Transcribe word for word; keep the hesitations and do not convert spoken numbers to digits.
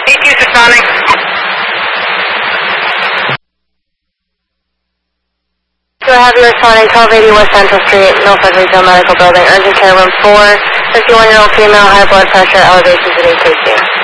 E Q Sonic. To have your Sonic, twelve eighty West Central Street, Milford Regional Medical Building, urgent care room four, fifty-one-year-old female, high blood pressure, elevations at E K G.